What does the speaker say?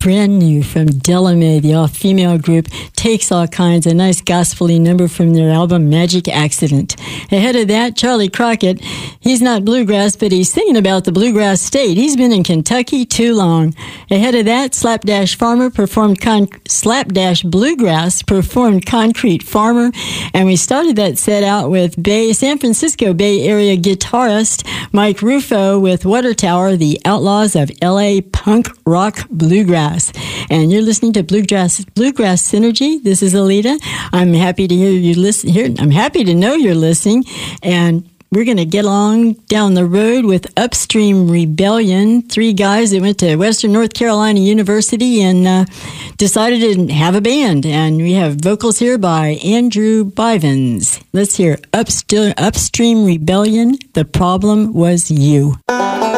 brand new from Delamay, the all-female group, Takes All Kinds, a nice gospel-y number from their album Magic Accident. Ahead of that, Charlie Crockett, he's not bluegrass, but he's singing about the bluegrass state. He's been in Kentucky too long. Ahead of that, Slapdash Farmer performed Slapdash Bluegrass performed Concrete Farmer, and we started that set out with San Francisco Bay Area guitarist Mike Rufo with Water Tower, the Outlaws of L.A. Punk Rock Bluegrass. And you're listening to Bluegrass Synergy. This is Alita. I'm happy to hear you listen here. I'm happy to know you're listening. And we're going to get along down the road with Upstream Rebellion, three guys that went to Western North Carolina University and decided to have a band. And we have vocals here by Andrew Bivens. Let's hear Upstream Rebellion, The Problem Was You.